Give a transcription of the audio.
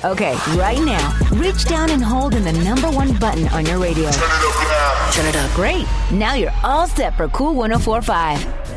Okay, right now, reach down and hold in the number one button on your radio. Turn it up now. Turn it up. Great. Now you're all set for Cool 104.5.